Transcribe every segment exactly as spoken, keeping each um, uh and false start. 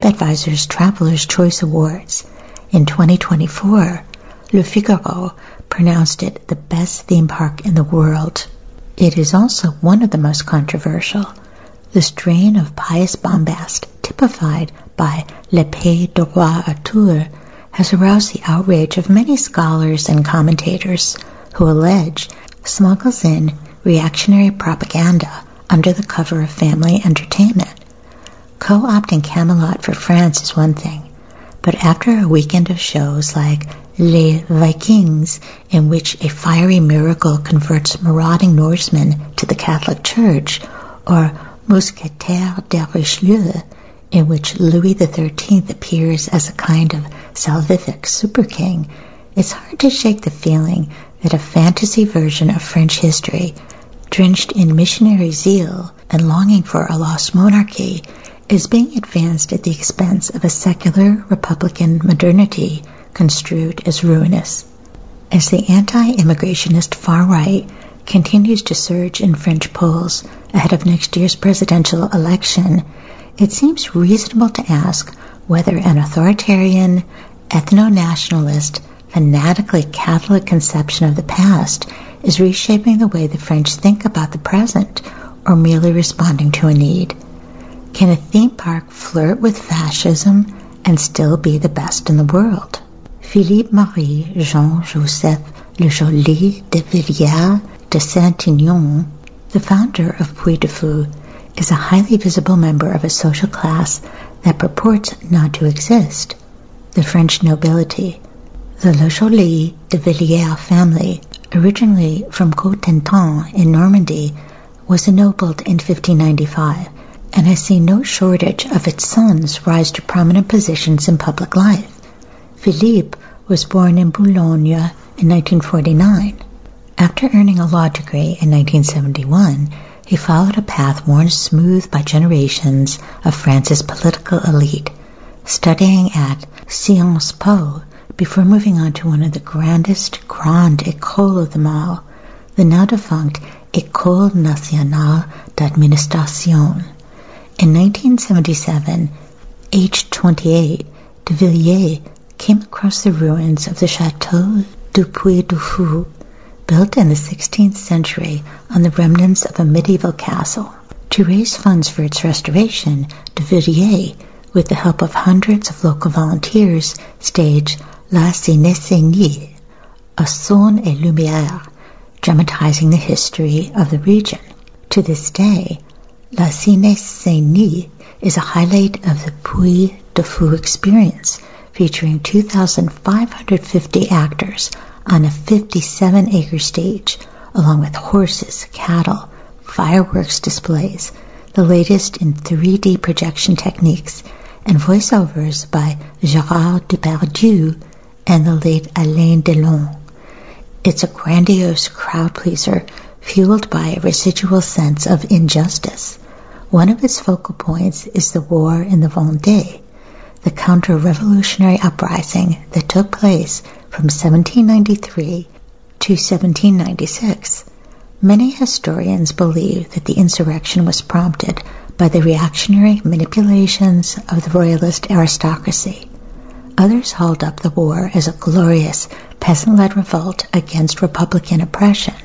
TripAdvisor's Traveler's Choice Awards. In twenty twenty-four, Le Figaro pronounced it the best theme park in the world. It is also one of the most controversial. The strain of pious bombast typified by Le Pays du Roi Arthur has aroused the outrage of many scholars and commentators who allege smuggles in reactionary propaganda under the cover of family entertainment. Co-opting Camelot for France is one thing, but after a weekend of shows like Les Vikings, in which a fiery miracle converts marauding Norsemen to the Catholic Church, or Mousquetaires de Richelieu, in which Louis the thirteenth appears as a kind of salvific super king, it's hard to shake the feeling that a fantasy version of French history, drenched in missionary zeal and longing for a lost monarchy, is being advanced at the expense of a secular republican modernity construed as ruinous. As the anti-immigrationist far right continues to surge in French polls ahead of next year's presidential election, it seems reasonable to ask whether an authoritarian, ethno-nationalist, fanatically Catholic conception of the past is reshaping the way the French think about the present, or merely responding to a need. Can a theme park flirt with fascism and still be the best in the world? Philippe Marie Jean Joseph Le Joly de Villiers de Saint-Aignan, the founder of Puy du Fou, is a highly visible member of a social class that purports not to exist, the French nobility. The Le Joly de Villiers family, originally from Cotentin in Normandy, was ennobled in fifteen ninety-five and has seen no shortage of its sons rise to prominent positions in public life. Philippe was born in Boulogne in nineteen forty-nine. After earning a law degree in nineteen seventy-one, he followed a path worn smooth by generations of France's political elite, studying at Sciences Po before moving on to one of the grandest Grande École of them all, the now-defunct École Nationale d'Administration. In nineteen seventy-seven, aged twenty-eight, de Villiers came across the ruins of the Château du Puy du Fou, built in the sixteenth century on the remnants of a medieval castle. To raise funds for its restoration, de Villiers, with the help of hundreds of local volunteers, staged La Sénécénie, a son et lumière, dramatizing the history of the region. To this day, La Sénécénie is a highlight of the Puy du Fou experience, featuring two thousand five hundred fifty actors on a fifty-seven acre stage, along with horses, cattle, fireworks displays, the latest in three D projection techniques, and voiceovers by Gérard Depardieu and the late Alain Delon. It's a grandiose crowd pleaser fueled by a residual sense of injustice. One of its focal points is the war in the Vendée, the counter-revolutionary uprising that took place from seventeen ninety-three to seventeen ninety-six. Many historians believe that the insurrection was prompted by the reactionary manipulations of the royalist aristocracy. Others hold up the war as a glorious peasant-led revolt against republican oppression.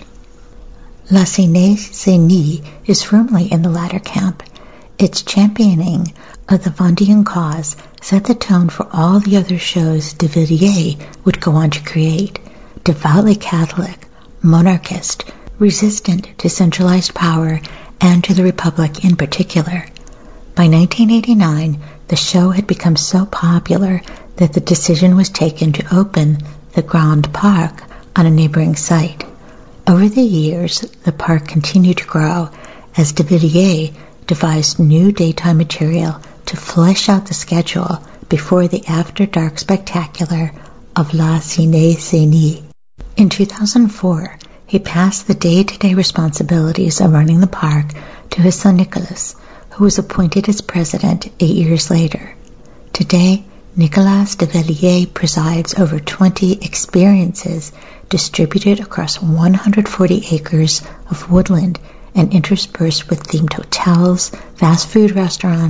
La Sénécénie is firmly in the latter camp. Its championing of the Vendéan cause set the tone for all the other shows de Villiers would go on to create, devoutly Catholic, monarchist, resistant to centralized power and to the Republic in particular. By nineteen eighty-nine, the show had become so popular that the decision was taken to open the Grand Parc on a neighboring site. Over the years, the park continued to grow as de Villiers devised new daytime material to flesh out the schedule before the after-dark spectacular of La Sénécénie. In two thousand four, he passed the day-to-day responsibilities of running the park to his son Nicolas, who was appointed as president eight years later. Today, Nicolas de Villiers presides over twenty experiences distributed across one hundred forty acres of woodland and interspersed with themed hotels, fast food restaurants,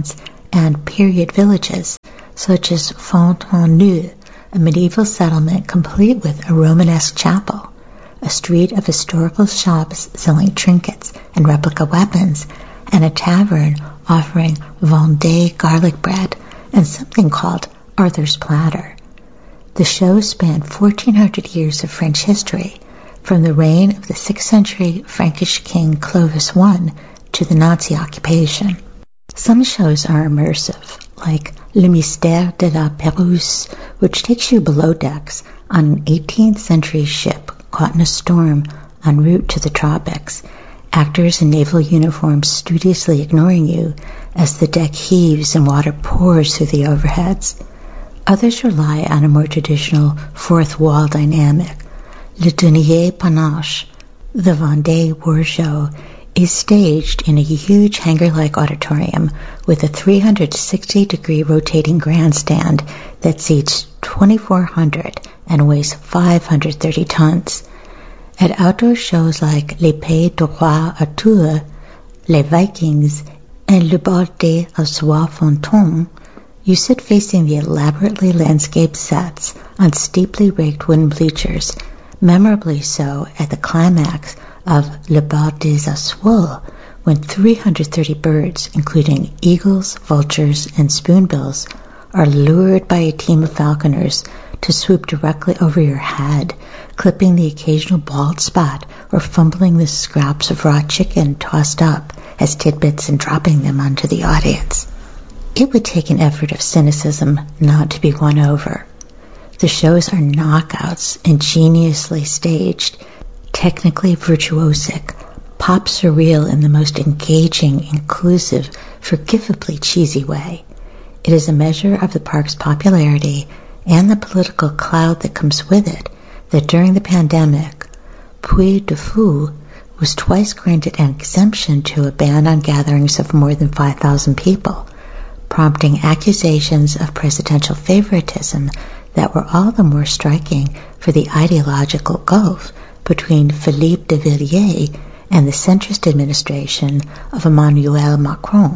and period villages, such as Fontainebleau, a medieval settlement complete with a Romanesque chapel, a street of historical shops selling trinkets and replica weapons, and a tavern offering Vendée garlic bread and something called Arthur's Platter. The show spanned fourteen hundred years of French history, from the reign of the sixth century Frankish king Clovis the First to the Nazi occupation. Some shows are immersive, like Le Mystère de la Pérouse, which takes you below decks on an eighteenth century ship caught in a storm en route to the tropics, actors in naval uniforms studiously ignoring you as the deck heaves and water pours through the overheads. Others rely on a more traditional fourth wall dynamic. Le Denier Panache, the Vendée War Show, is staged in a huge hangar-like auditorium with a three hundred sixty degree rotating grandstand that seats twenty-four hundred and weighs five hundred thirty tons. At outdoor shows like Les Pays du Roi à Tours, Les Vikings, and Le Bordel of Soie Fantôme, you sit facing the elaborately landscaped sets on steeply raked wooden bleachers, memorably so at the climax of Le Bal des Osweux, when three hundred thirty birds, including eagles, vultures, and spoonbills, are lured by a team of falconers to swoop directly over your head, clipping the occasional bald spot or fumbling the scraps of raw chicken tossed up as tidbits and dropping them onto the audience. It would take an effort of cynicism not to be won over. The shows are knockouts, ingeniously staged, technically virtuosic, pop surreal in the most engaging, inclusive, forgivably cheesy way. It is a measure of the park's popularity and the political cloud that comes with it that during the pandemic, Puy du Fou was twice granted an exemption to a ban on gatherings of more than five thousand people, prompting accusations of presidential favoritism that were all the more striking for the ideological gulf between Philippe de Villiers and the centrist administration of Emmanuel Macron.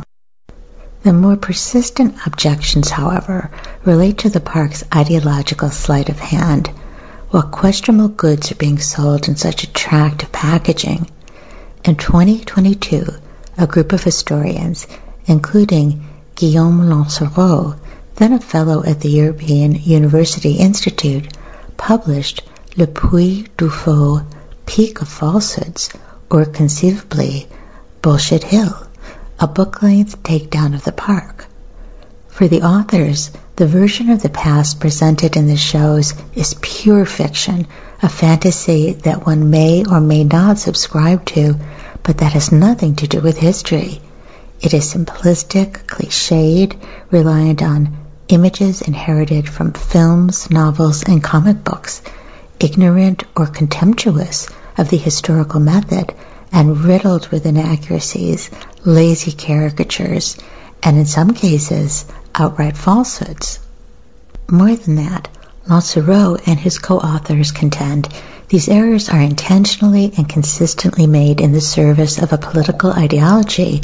The more persistent objections, however, relate to the park's ideological sleight of hand. What questionable goods are being sold in such attractive packaging? In twenty twenty-two, a group of historians, including Guillaume Lancereau, then a fellow at the European University Institute, published Le Puy du Fou, Peak of Falsehoods, or conceivably Bullshit Hill, a book-length takedown of the park. For the authors, the version of the past presented in the shows is pure fiction, a fantasy that one may or may not subscribe to, but that has nothing to do with history. It is simplistic, cliched, reliant on images inherited from films, novels, and comic books, ignorant or contemptuous of the historical method, and riddled with inaccuracies, lazy caricatures, and in some cases, outright falsehoods. More than that, Lancereau and his co-authors contend these errors are intentionally and consistently made in the service of a political ideology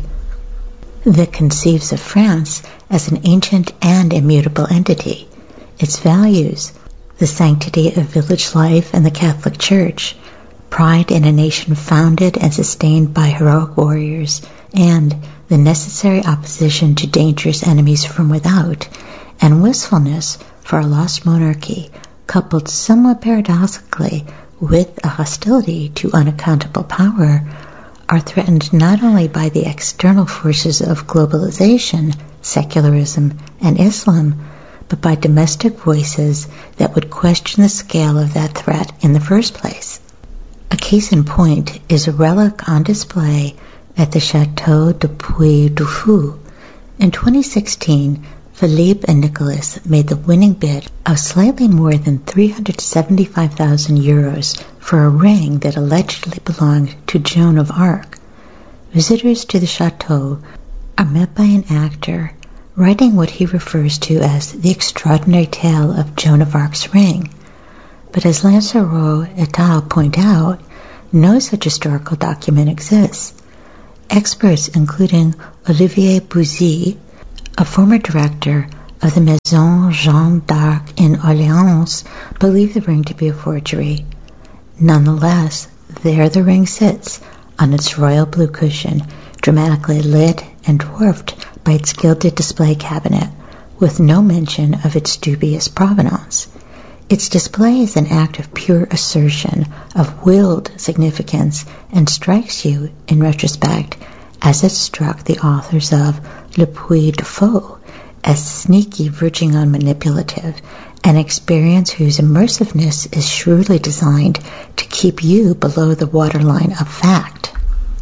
that conceives of France as an ancient and immutable entity, its values, the sanctity of village life and the Catholic Church, pride in a nation founded and sustained by heroic warriors, and the necessary opposition to dangerous enemies from without, and wistfulness for a lost monarchy, coupled somewhat paradoxically with a hostility to unaccountable power, are threatened not only by the external forces of globalization, secularism, and Islam, but by domestic voices that would question the scale of that threat in the first place. A case in point is a relic on display at the Château de Puy du Fou. In twenty sixteen, Philippe and Nicolas made the winning bid of slightly more than three hundred seventy-five thousand euros for a ring that allegedly belonged to Joan of Arc. Visitors to the chateau are met by an actor writing what he refers to as the extraordinary tale of Joan of Arc's ring. But as Lancereau et al. Point out, no such historical document exists. Experts including Olivier Bouzy, A former director of the Maison Jeanne d'Arc in Orléans believed the ring to be a forgery. Nonetheless, there the ring sits on its royal blue cushion, dramatically lit and dwarfed by its gilded display cabinet, with no mention of its dubious provenance. Its display is an act of pure assertion, of willed significance, and strikes you, in retrospect, as it struck the authors of Le Puy de Faux, as sneaky, verging on manipulative, an experience whose immersiveness is shrewdly designed to keep you below the waterline of fact.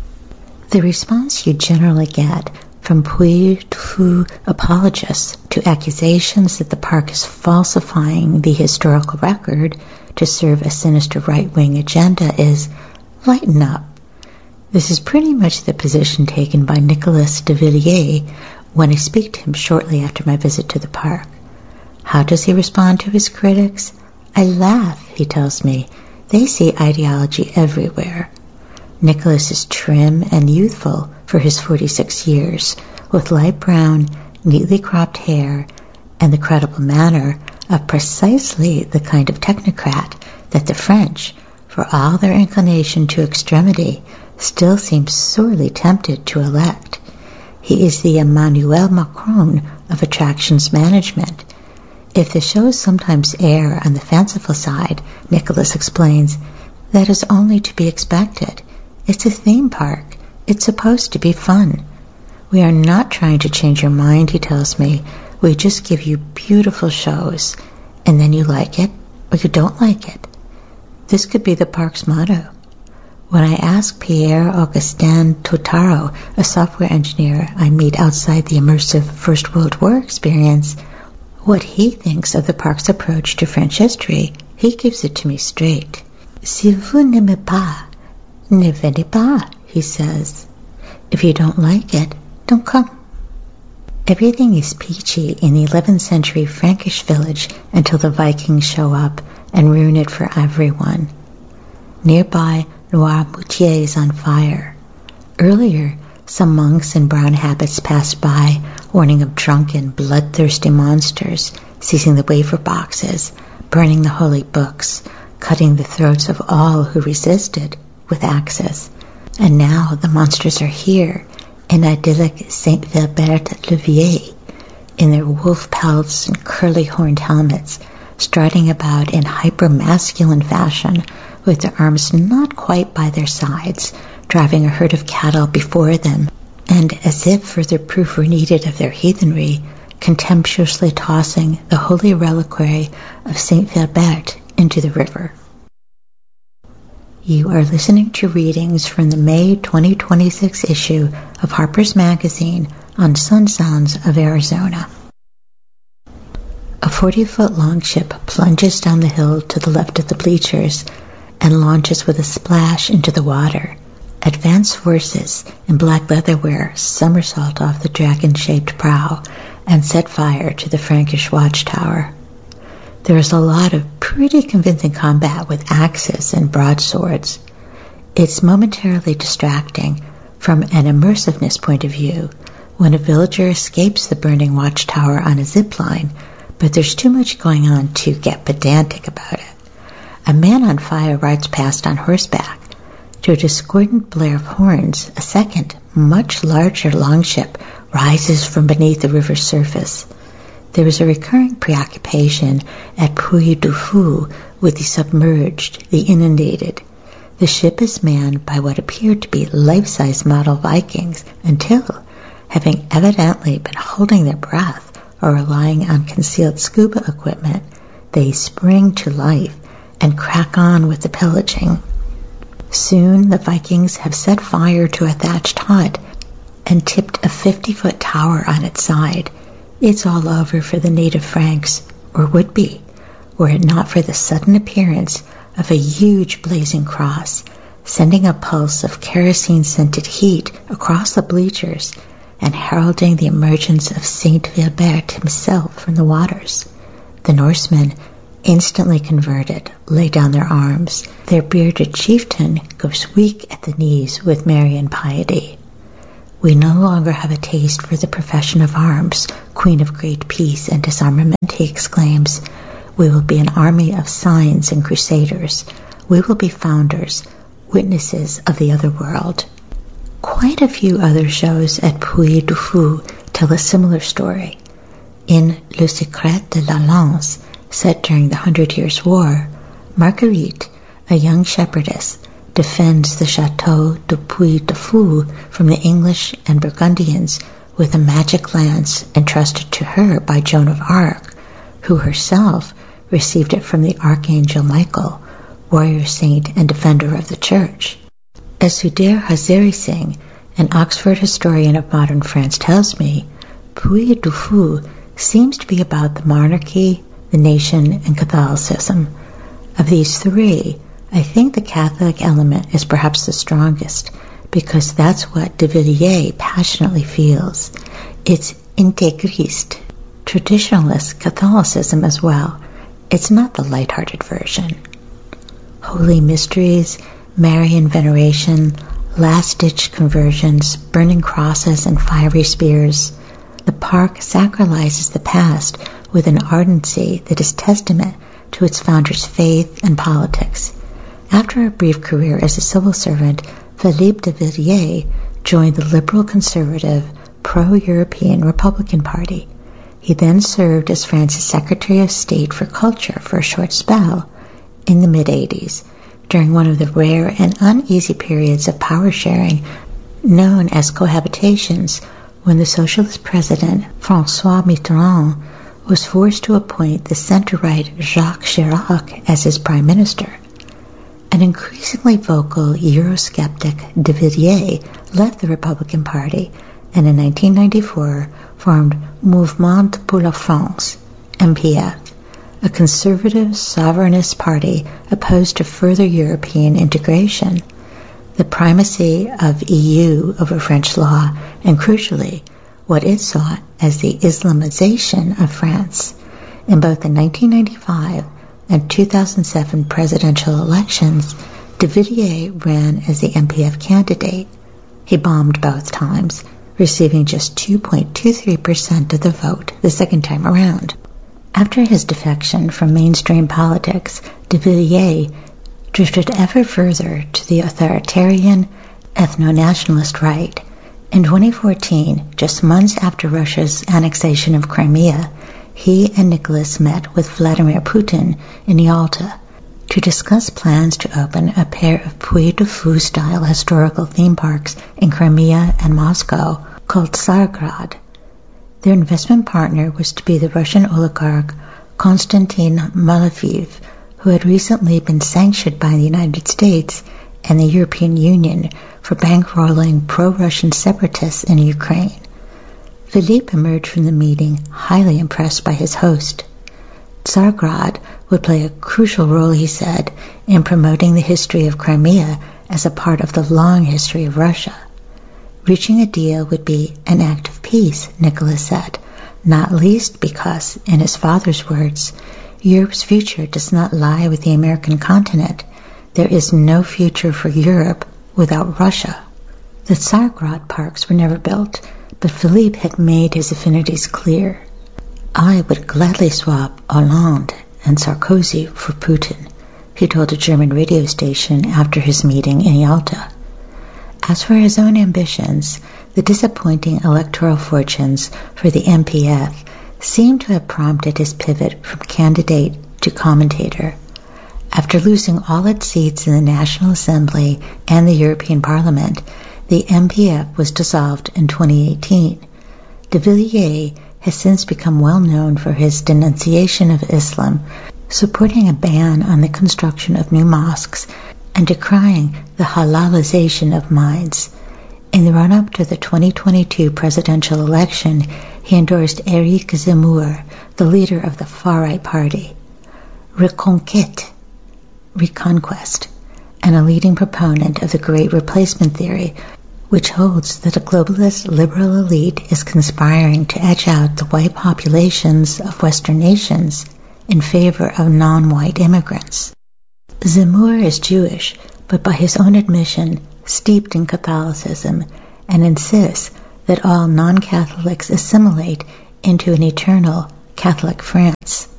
The response you generally get from Puy de Faux apologists to accusations that the park is falsifying the historical record to serve a sinister right-wing agenda is, lighten up. This is pretty much the position taken by Nicolas de Villiers when I speak to him shortly after my visit to the park. How does he respond to his critics? I laugh, he tells me. They see ideology everywhere. Nicholas is trim and youthful for his forty-six years, with light brown, neatly cropped hair and the credible manner of precisely the kind of technocrat that the French, for all their inclination to extremity, still seem sorely tempted to elect. He is the Emmanuel Macron of attractions management. If the shows sometimes err on the fanciful side, Nicholas explains, that is only to be expected. It's a theme park. It's supposed to be fun. We are not trying to change your mind, he tells me. We just give you beautiful shows, and then you like it or you don't like it. This could be the park's motto. When I ask Pierre-Augustin Totaro, a software engineer I meet outside the immersive First World War experience, what he thinks of the park's approach to French history, he gives it to me straight. Si vous n'aimez pas, ne venez pas, he says. If you don't like it, don't come. Everything is peachy in the eleventh century Frankish village until the Vikings show up and ruin it for everyone. Nearby, Noirmoutier is on fire. Earlier, some monks in brown habits passed by, warning of drunken, bloodthirsty monsters, seizing the wafer boxes, burning the holy books, cutting the throats of all who resisted with axes. And now the monsters are here, in idyllic Saint Philbert-le-Vieil, in their wolf pelts and curly-horned helmets, striding about in hyper-masculine fashion, with their arms not quite by their sides, driving a herd of cattle before them, and as if further proof were needed of their heathenry, contemptuously tossing the holy reliquary of Saint Philbert into the river. You are listening to readings from the May twenty twenty-six issue of Harper's Magazine on Sun Sounds of Arizona. A forty-foot-long ship plunges down the hill to the left of the bleachers and launches with a splash into the water. Advanced forces in black leatherwear somersault off the dragon-shaped prow and set fire to the Frankish watchtower. There is a lot of pretty convincing combat with axes and broadswords. It's momentarily distracting from an immersiveness point of view when a villager escapes the burning watchtower on a zip line, but there's too much going on to get pedantic about it. A man on fire rides past on horseback. To a discordant blare of horns, a second, much larger longship rises from beneath the river's surface. There is a recurring preoccupation at Puy de Faux with the submerged, the inundated. The ship is manned by what appear to be life-size model Vikings until, having evidently been holding their breath or relying on concealed scuba equipment, they spring to life and crack on with the pillaging. Soon the Vikings have set fire to a thatched hut and tipped a fifty-foot tower on its side. It's all over for the native Franks, or would be, were it not for the sudden appearance of a huge blazing cross, sending a pulse of kerosene-scented heat across the bleachers and heralding the emergence of Saint Philbert himself from the waters. The Norsemen, instantly converted, lay down their arms. Their bearded chieftain goes weak at the knees with Marian piety. We no longer have a taste for the profession of arms, queen of great peace and disarmament, he exclaims. We will be an army of signs and crusaders. We will be founders, witnesses of the other world. Quite a few other shows at Puy du Fou tell a similar story. In Le Secret de la Lance, set during the Hundred Years' War, Marguerite, a young shepherdess, defends the Chateau de Puy du Fou from the English and Burgundians with a magic lance entrusted to her by Joan of Arc, who herself received it from the Archangel Michael, warrior saint and defender of the Church. As Sudhir Hazari Singh, an Oxford historian of modern France, tells me, Puy du Fou seems to be about the monarchy, the nation, and Catholicism. Of these three, I think the Catholic element is perhaps the strongest, because that's what de Villiers passionately feels. It's intégriste, traditionalist Catholicism as well. It's not the light-hearted version. Holy mysteries, Marian veneration, last-ditch conversions, burning crosses and fiery spears. The park sacralizes the past with an ardency that is testament to its founder's faith and politics. After a brief career as a civil servant, Philippe de Villiers joined the liberal conservative, pro-European Republican Party. He then served as France's Secretary of State for Culture for a short spell in the mid-eighties, during one of the rare and uneasy periods of power sharing known as cohabitations, when the socialist president François Mitterrand was forced to appoint the center-right Jacques Chirac as his prime minister. An increasingly vocal Eurosceptic de Villiers left the Republican Party and in nineteen ninety-four formed Mouvement pour la France, M P F, a conservative sovereignist party opposed to further European integration, the primacy of E U over French law, and crucially, what it saw as the Islamization of France. In both the nineteen ninety-five and two thousand seven presidential elections, de Villiers ran as the M P F candidate. He bombed both times, receiving just two point two three percent of the vote the second time around. After his defection from mainstream politics, de Villiers drifted ever further to the authoritarian, ethno-nationalist right. In twenty fourteen, just months after Russia's annexation of Crimea, he and Nicholas met with Vladimir Putin in Yalta to discuss plans to open a pair of Puy du Fou-style historical theme parks in Crimea and Moscow called Tsargrad. Their investment partner was to be the Russian oligarch Konstantin Malafiev, who had recently been sanctioned by the United States and the European Union for bankrolling pro-Russian separatists in Ukraine. Philippe emerged from the meeting highly impressed by his host. Tsargrad would play a crucial role, he said, in promoting the history of Crimea as a part of the long history of Russia. Reaching a deal would be an act of peace, Nicholas said, not least because, in his father's words, Europe's future does not lie with the American continent. There is no future for Europe without Russia. The Tsargrad parks were never built, but Philippe had made his affinities clear. I would gladly swap Hollande and Sarkozy for Putin, he told a German radio station after his meeting in Yalta. As for his own ambitions, the disappointing electoral fortunes for the M P F seemed to have prompted his pivot from candidate to commentator. After losing all its seats in the National Assembly and the European Parliament, the M P F was dissolved in twenty eighteen. De Villiers has since become well known for his denunciation of Islam, supporting a ban on the construction of new mosques, and decrying the halalization of mines. In the run-up to the twenty twenty-two presidential election, he endorsed Éric Zemmour, the leader of the far-right party. Reconquête, reconquest, and a leading proponent of the Great Replacement theory, which holds that a globalist liberal elite is conspiring to edge out the white populations of Western nations in favor of non-white immigrants. Zemmour is Jewish, but by his own admission, steeped in Catholicism, and insists that all non-Catholics assimilate into an eternal Catholic France.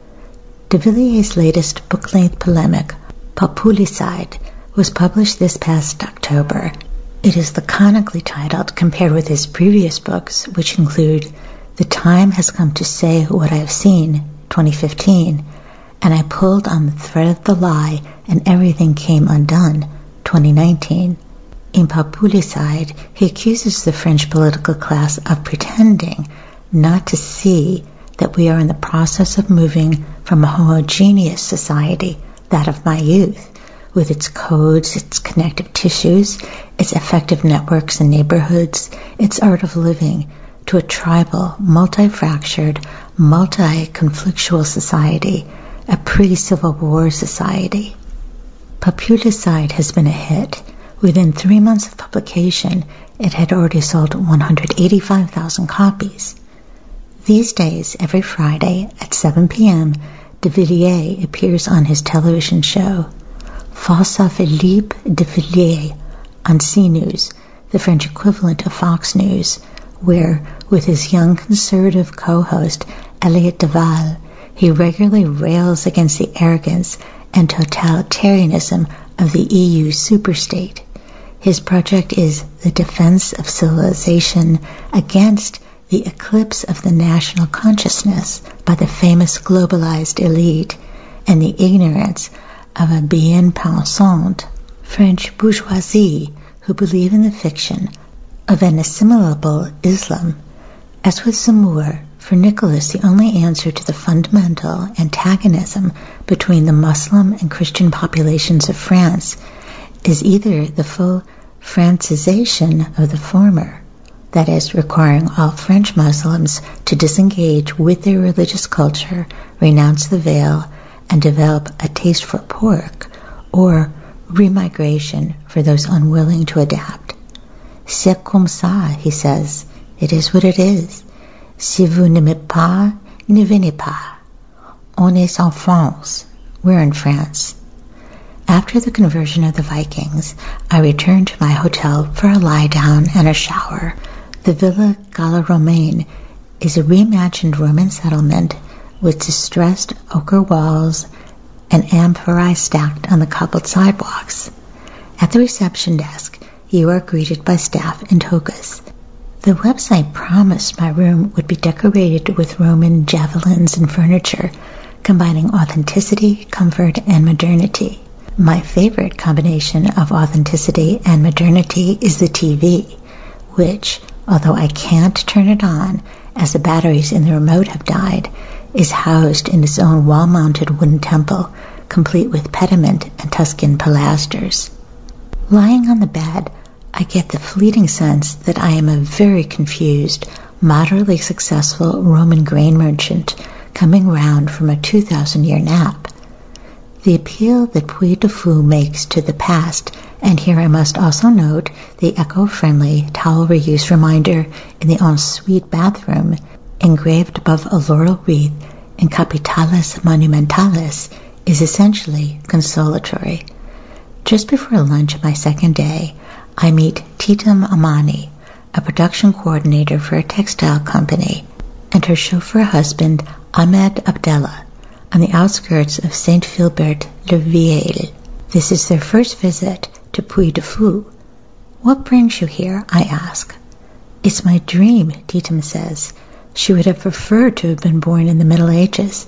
De Villiers' latest book-length polemic, Populicide, was published this past October. It is laconically titled compared with his previous books, which include The Time Has Come to Say What I Have Seen, twenty fifteen, and I Pulled on the Thread of the Lie and Everything Came Undone, twenty nineteen. In Populicide, he accuses the French political class of pretending not to see that we are in the process of moving from a homogeneous society, that of my youth, with its codes, its connective tissues, its effective networks and neighborhoods, its art of living, to a tribal, multi-fractured, multi-conflictual society, a pre-Civil War society. Populicide has been a hit. Within three months of publication, it had already sold one hundred eighty-five thousand copies. These days, every Friday at seven p.m., de Villiers appears on his television show, Face à Philippe de Villiers, on C News, the French equivalent of Fox News, where, with his young conservative co-host Elliot Deval, he regularly rails against the arrogance and totalitarianism of the E U superstate. His project is the defense of civilization against the eclipse of the national consciousness by the famous globalized elite and the ignorance of a bien-pensante French bourgeoisie who believe in the fiction of an assimilable Islam. As with Zemmour, for Nicholas the only answer to the fundamental antagonism between the Muslim and Christian populations of France is either the full Francization of the former, that is, requiring all French Muslims to disengage with their religious culture, renounce the veil, and develop a taste for pork, or remigration for those unwilling to adapt. C'est comme ça, he says. It is what it is. Si vous n'aimez pas, ne venez pas. On est en France. We're in France. After the conversion of the Vikings, I returned to my hotel for a lie-down and a shower. The Villa Gallo-Romaine is a reimagined Roman settlement with distressed ochre walls and amphorae stacked on the cobbled sidewalks. At the reception desk, you are greeted by staff in togas. The website promised my room would be decorated with Roman javelins and furniture, combining authenticity, comfort, and modernity. My favorite combination of authenticity and modernity is the T V, which, although I can't turn it on as the batteries in the remote have died, is housed in its own wall-mounted wooden temple, complete with pediment and Tuscan pilasters. Lying on the bed, I get the fleeting sense that I am a very confused, moderately successful Roman grain merchant coming round from a two thousand year nap. The appeal that Puy du Fou makes to the past, and here I must also note the eco-friendly towel reuse reminder in the ensuite bathroom, engraved above a laurel wreath in Capitalis Monumentalis, is essentially consolatory. Just before lunch my second day, I meet Titam Amani, a production coordinator for a textile company, and her chauffeur husband Ahmed Abdallah, on the outskirts of Saint Philbert-le-Vieil. This is their first visit to Puy du Fou. What brings you here? I ask. It's my dream, Titam says. She would have preferred to have been born in the Middle Ages.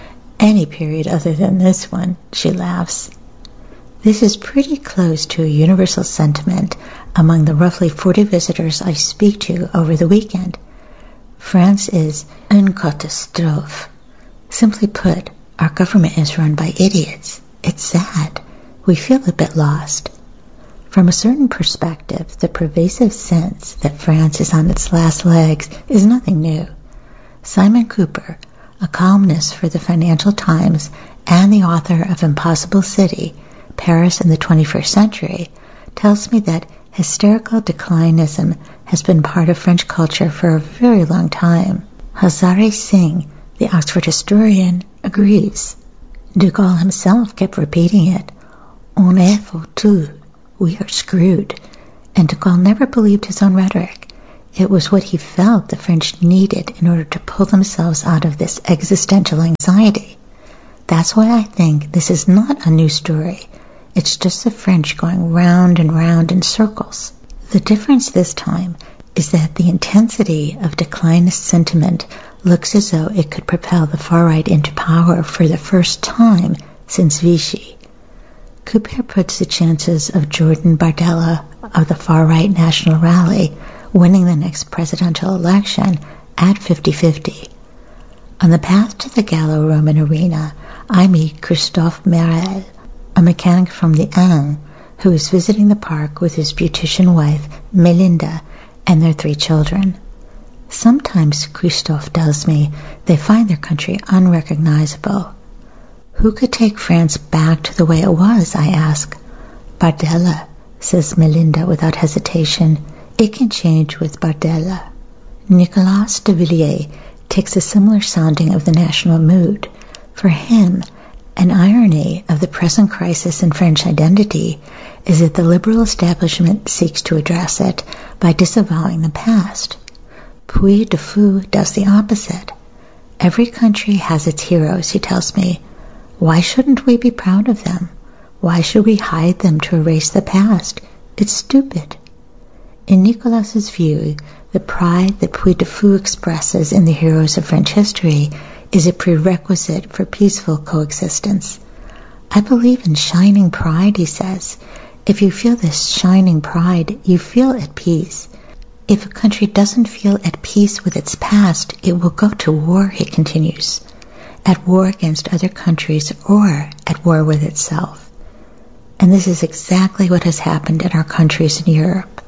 Any period other than this one, she laughs. This is pretty close to a universal sentiment among the roughly forty visitors I speak to over the weekend. France is une catastrophe. Simply put, our government is run by idiots. It's sad. We feel a bit lost. From a certain perspective, the pervasive sense that France is on its last legs is nothing new. Simon Cooper, a columnist for the Financial Times and the author of Impossible City, Paris in the twenty-first century, tells me that hysterical declinism has been part of French culture for a very long time. Hazare Singh, the Oxford historian, agrees. De Gaulle himself kept repeating it. On est foutu. We are screwed. And de Gaulle never believed his own rhetoric. It was what he felt the French needed in order to pull themselves out of this existential anxiety. That's why I think this is not a new story. It's just the French going round and round in circles. The difference this time is that the intensity of declinist sentiment looks as though it could propel the far right into power for the first time since Vichy. Couper puts the chances of Jordan Bardella of the far-right National Rally winning the next presidential election at fifty-fifty. On the path to the Gallo-Roman arena, I meet Christophe Merel, a mechanic from the Ain, who is visiting the park with his beautician wife, Melinda, and their three children. Sometimes, Christophe tells me, they find their country unrecognizable. Who could take France back to the way it was, I ask. Bardella, says Melinda without hesitation. It can change with Bardella. Nicolas de Villiers takes a similar sounding of the national mood. For him, an irony of the present crisis in French identity is that the liberal establishment seeks to address it by disavowing the past. Puy de Fou does the opposite. Every country has its heroes, he tells me. Why shouldn't we be proud of them? Why should we hide them to erase the past? It's stupid. In Nicolas's view, the pride that Puy de Fou expresses in the heroes of French history is a prerequisite for peaceful coexistence. I believe in shining pride, he says. If you feel this shining pride, you feel at peace. If a country doesn't feel at peace with its past, it will go to war, he continues. At war against other countries or at war with itself. And this is exactly what has happened in our countries in Europe.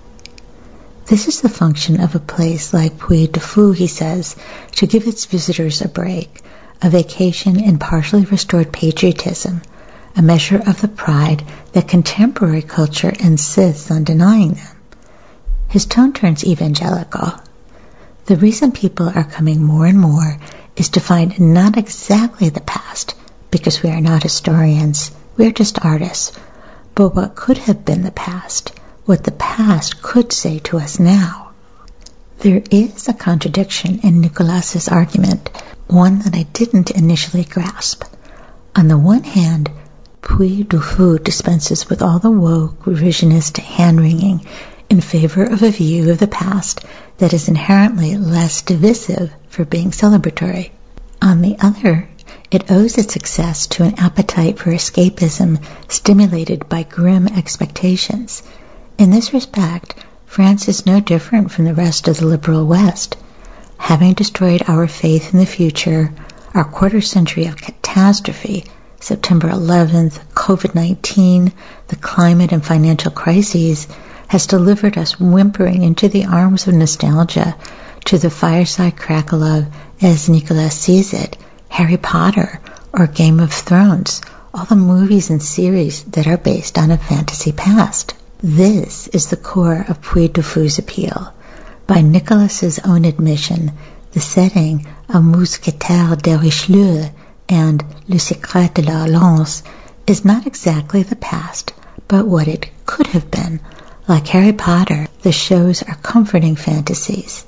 This is the function of a place like Puy de Fou, he says, to give its visitors a break, a vacation in partially restored patriotism, a measure of the pride that contemporary culture insists on denying them. His tone turns evangelical. The reason people are coming more and more is to find not exactly the past, because we are not historians, we are just artists, but what could have been the past, what the past could say to us now. There is a contradiction in Nicolas's argument, one that I didn't initially grasp. On the one hand, Puy de Fou dispenses with all the woke, revisionist hand-wringing in favor of a view of the past that is inherently less divisive for being celebratory. On the other, it owes its success to an appetite for escapism stimulated by grim expectations. In this respect, France is no different from the rest of the liberal West. Having destroyed our faith in the future, our quarter century of catastrophe, September eleventh, COVID nineteen, the climate and financial crises, has delivered us whimpering into the arms of nostalgia, to the fireside crackle of, as Nicolas sees it, Harry Potter or Game of Thrones, all the movies and series that are based on a fantasy past. This is the core of Puy de Fou's appeal. By Nicolas's own admission, the setting of Mousquetaires de Richelieu and Le Secret de la Lance is not exactly the past, but what it could have been. Like Harry Potter, the shows are comforting fantasies.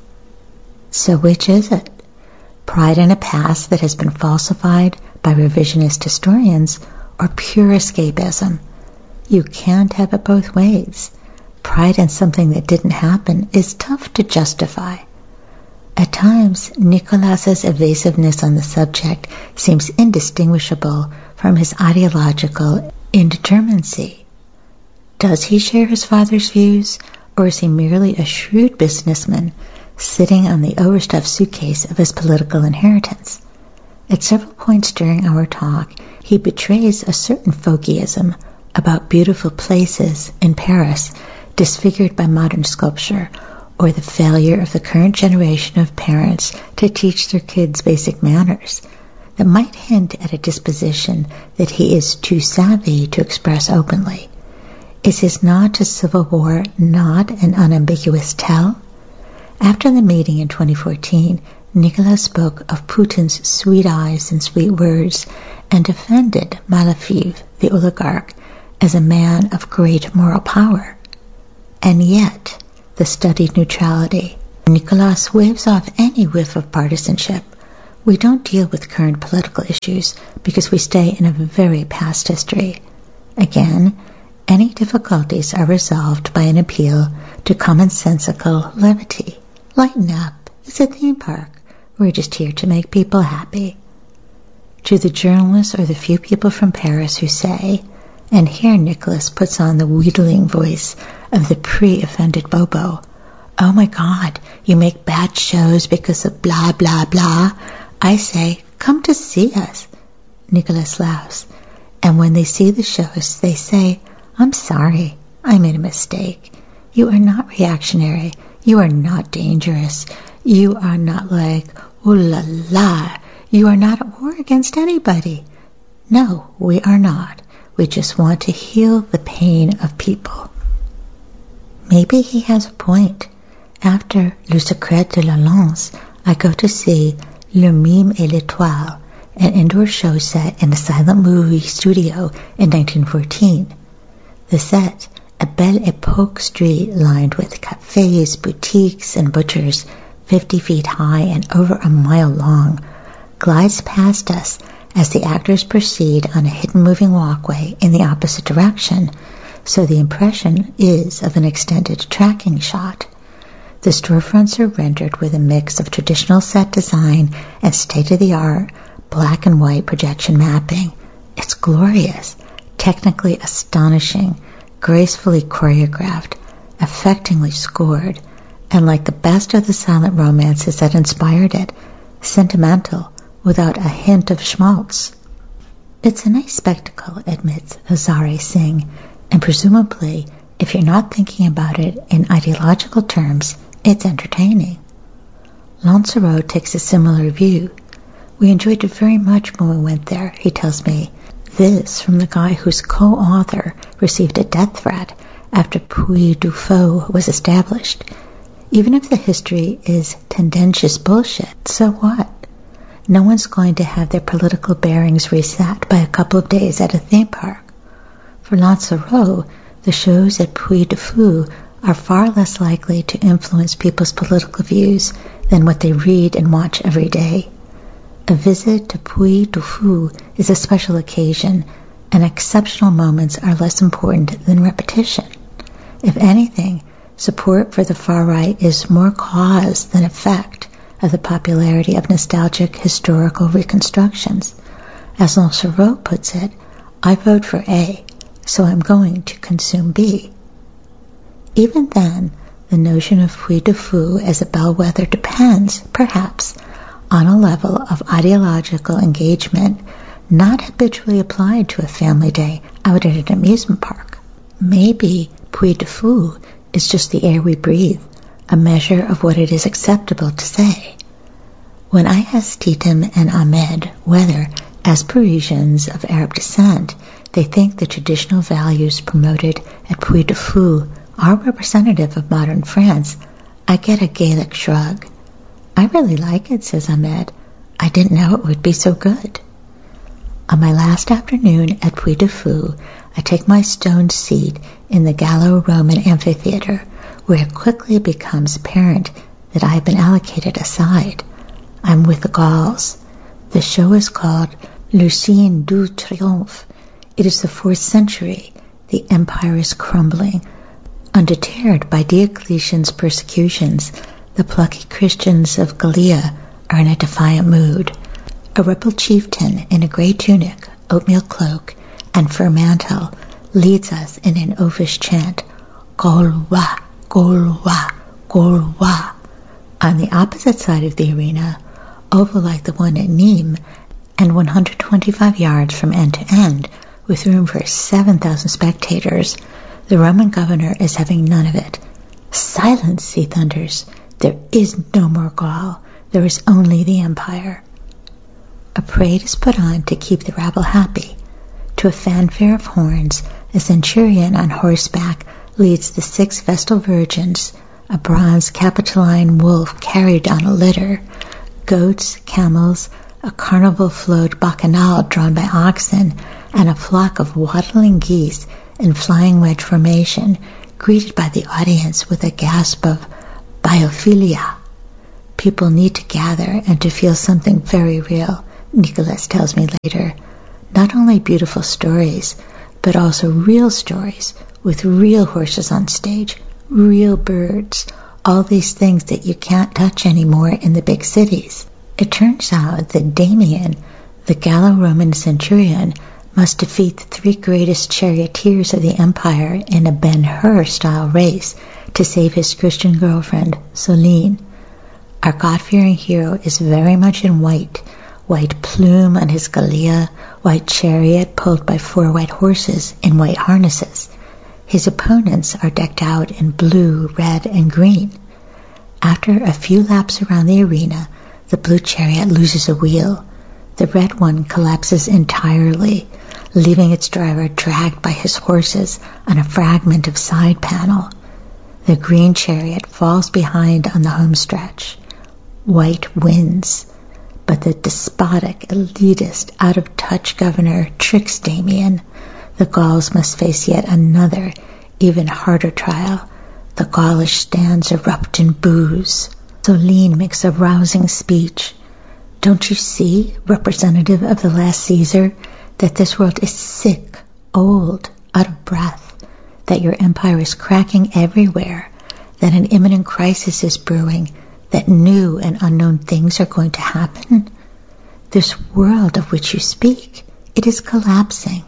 So which is it? Pride in a past that has been falsified by revisionist historians, or pure escapism? You can't have it both ways. Pride in something that didn't happen is tough to justify. At times, Nicolas's evasiveness on the subject seems indistinguishable from his ideological indeterminacy. Does he share his father's views, or is he merely a shrewd businessman sitting on the overstuffed suitcase of his political inheritance? At several points during our talk, he betrays a certain folkism about beautiful places in Paris disfigured by modern sculpture, or the failure of the current generation of parents to teach their kids basic manners, that might hint at a disposition that he is too savvy to express openly. Is his nod to civil war not an unambiguous tell? After the meeting in twenty fourteen, Nicolas spoke of Putin's sweet eyes and sweet words and defended Malafiev, the oligarch, as a man of great moral power. And yet, the studied neutrality. Nicolas waves off any whiff of partisanship. We don't deal with current political issues because we stay in a very past history. Again, any difficulties are resolved by an appeal to commonsensical levity. Lighten up. It's a theme park. We're just here to make people happy. To the journalists or the few people from Paris who say, and here Nicolas puts on the wheedling voice of the pre-offended Bobo, "Oh my God, you make bad shows because of blah, blah, blah." I say, "Come to see us." Nicolas laughs. And when they see the shows, they say, "I'm sorry, I made a mistake. You are not reactionary. You are not dangerous. You are not like, ooh la la. You are not at war against anybody." No, we are not. We just want to heal the pain of people. Maybe he has a point. After Le Secret de la Lance, I go to see Le Mime et l'Étoile, an indoor show set in a silent movie studio in nineteen fourteen. The set, a Belle Époque street lined with cafes, boutiques, and butchers, fifty feet high and over a mile long, glides past us as the actors proceed on a hidden moving walkway in the opposite direction, so the impression is of an extended tracking shot. The storefronts are rendered with a mix of traditional set design and state-of-the-art black and white projection mapping. It's glorious, technically astonishing, gracefully choreographed, affectingly scored, and like the best of the silent romances that inspired it, sentimental without a hint of schmaltz. It's a nice spectacle, admits Azari Singh, and presumably, if you're not thinking about it in ideological terms, it's entertaining. Lancerot takes a similar view. "We enjoyed it very much when we went there," he tells me. This from the guy whose co-author received a death threat after Puy du Fou was established. Even if the history is tendentious bullshit, so what? No one's going to have their political bearings reset by a couple of days at a theme park. For Lancerot, the shows at Puy du Fou are far less likely to influence people's political views than what they read and watch every day. A visit to Puy du Fou is a special occasion, and exceptional moments are less important than repetition. If anything, support for the far right is more cause than effect of the popularity of nostalgic historical reconstructions. As Lancerot puts it, "I vote for A, so I'm going to consume B." Even then, the notion of Puy du Fou as a bellwether depends, perhaps, on a level of ideological engagement not habitually applied to a family day out at an amusement park. Maybe Puy du Fou is just the air we breathe, a measure of what it is acceptable to say. When I asked Titem and Ahmed whether, as Parisians of Arab descent, they think the traditional values promoted at Puy du Fou are representative of modern France, I get a Gaelic shrug. "I really like it," says Ahmed. "I didn't know it would be so good." On my last afternoon at Puy du Fou, I take my stone seat in the Gallo-Roman amphitheater, where it quickly becomes apparent that I have been allocated a side. I'm with the Gauls. The show is called Lucien du Triomphe. It is the fourth century. The empire is crumbling. Undeterred by Diocletian's persecutions, the plucky Christians of Gallia are in a defiant mood. A rebel chieftain in a grey tunic, oatmeal cloak, and fur mantle leads us in an oafish chant, Gaulois, Gaulois, Gaulois. On the opposite side of the arena, oval like the one at Nîmes, and one hundred twenty-five yards from end to end, with room for seven thousand spectators, the Roman governor is having none of it. "Silence," he thunders. "There is no more Gaul. There is only the empire." A parade is put on to keep the rabble happy. To a fanfare of horns, a centurion on horseback leads the six Vestal Virgins, a bronze Capitoline wolf carried on a litter, goats, camels, a carnival-flowed bacchanal drawn by oxen, and a flock of waddling geese in flying wedge formation greeted by the audience with a gasp of biophilia. People need to gather and to feel something very real, Nicholas tells me later. Not only beautiful stories, but also real stories with real horses on stage, real birds, all these things that you can't touch anymore in the big cities. It turns out that Damien, the Gallo-Roman centurion, must defeat the three greatest charioteers of the empire in a Ben-Hur style race to save his Christian girlfriend, Soline. Our God-fearing hero is very much in white, white plume on his galea, white chariot pulled by four white horses in white harnesses. His opponents are decked out in blue, red, and green. After a few laps around the arena, the blue chariot loses a wheel. The red one collapses entirely, leaving its driver dragged by his horses on a fragment of side panel. The green chariot falls behind on the home stretch. White wins, but the despotic, elitist, out-of-touch governor tricks Damien. The Gauls must face yet another, even harder trial. The Gaulish stands erupt in boos. Soline makes a rousing speech. Don't you see, representative of the last Caesar, that this world is sick, old, out of breath, that your empire is cracking everywhere, that an imminent crisis is brewing, that new and unknown things are going to happen? This world of which you speak, it is collapsing.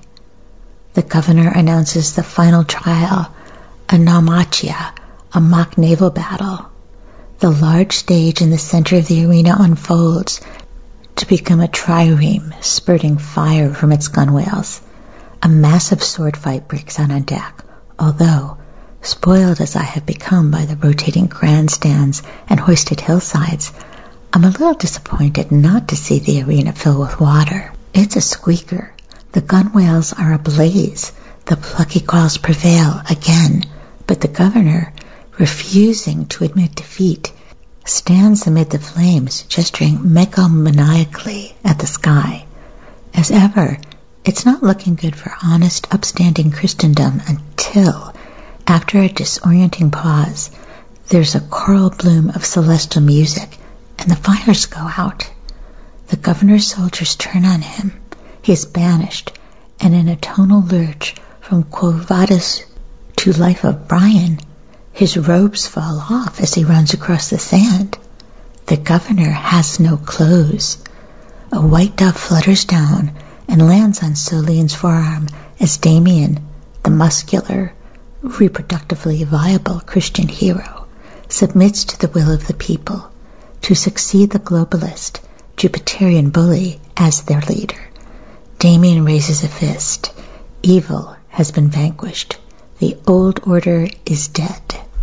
The governor announces the final trial, a naumachia, a mock naval battle. The large stage in the center of the arena unfolds to become a trireme spurting fire from its gunwales. A massive sword fight breaks out on deck, although, spoiled as I have become by the rotating grandstands and hoisted hillsides, I'm a little disappointed not to see the arena fill with water. It's a squeaker. The gunwales are ablaze. The plucky Gauls prevail again, but the governor, refusing to admit defeat, stands amid the flames, gesturing megalomaniacally at the sky. As ever, it's not looking good for honest, upstanding Christendom until, after a disorienting pause, there's a choral bloom of celestial music, and the fires go out. The governor's soldiers turn on him. He is banished, and in a tonal lurch from Quo Vadis to Life of Brian, his robes fall off as he runs across the sand. The governor has no clothes. A white dove flutters down and lands on Soline's forearm as Damien, the muscular, reproductively viable Christian hero, submits to the will of the people, to succeed the globalist, Jupiterian bully as their leader. Damien raises a fist. Evil has been vanquished. The old order is dead.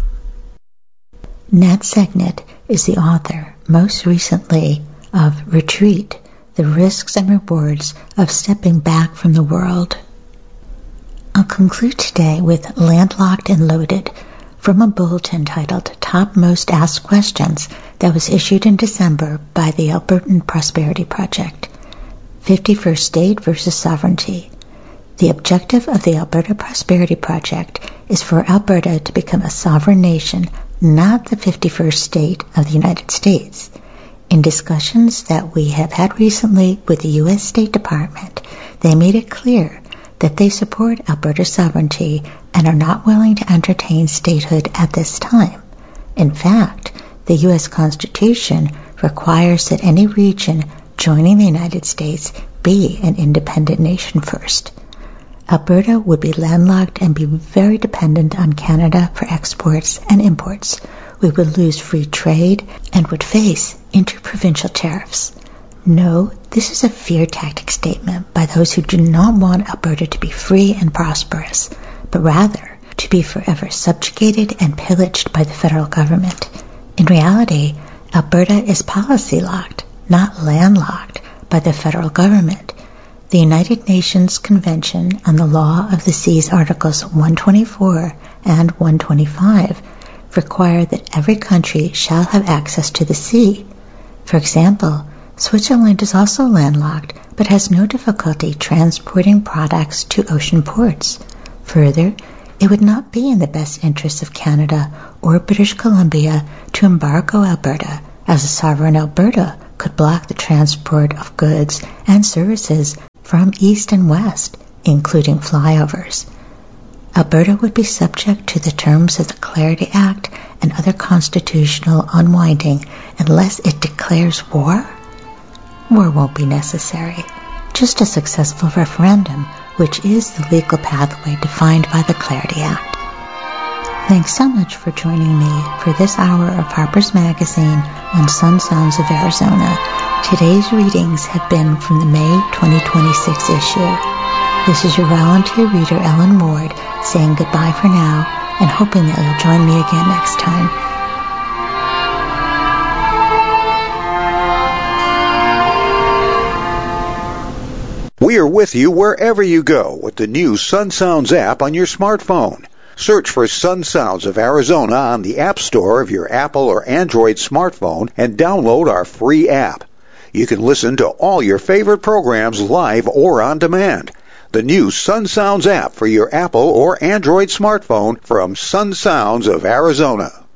Nat Segnet is the author, most recently, of Retreat, The Risks and Rewards of Stepping Back from the World. I'll conclude today with Landlocked and Loaded, from a bulletin titled Top Most Asked Questions that was issued in December by the Albertan Prosperity Project. fifty-first State versus Sovereignty. The objective of the Alberta Prosperity Project is for Alberta to become a sovereign nation, not the fifty-first state of the United States. In discussions that we have had recently with the U S State Department, they made it clear that they support Alberta's sovereignty and are not willing to entertain statehood at this time. In fact, the U S Constitution requires that any region joining the United States be an independent nation first. Alberta would be landlocked and be very dependent on Canada for exports and imports. We would lose free trade and would face interprovincial tariffs. No, this is a fear tactic statement by those who do not want Alberta to be free and prosperous, but rather to be forever subjugated and pillaged by the federal government. In reality, Alberta is policy-locked, not landlocked, by the federal government. The United Nations Convention on the Law of the Seas Articles one twenty-four and one twenty-five require that every country shall have access to the sea. For example, Switzerland is also landlocked, but has no difficulty transporting products to ocean ports. Further, It would not be in the best interests of Canada or British Columbia to embargo Alberta, as a sovereign Alberta could block the transport of goods and services from east and west, including flyovers. Alberta would be subject to the terms of the Clarity Act and other constitutional unwinding unless it declares war. War won't be necessary. Just a successful referendum, which is the legal pathway defined by the Clarity Act. Thanks so much for joining me for this hour of Harper's Magazine on Sun Sounds of Arizona. Today's readings have been from the May twenty twenty-six issue. This is your volunteer reader, Ellen Ward, saying goodbye for now and hoping that you'll join me again next time. We are with you wherever you go with the new Sun Sounds app on your smartphone. Search for Sun Sounds of Arizona on the App Store of your Apple or Android smartphone and download our free app. You can listen to all your favorite programs live or on demand. The new Sun Sounds app for your Apple or Android smartphone from Sun Sounds of Arizona.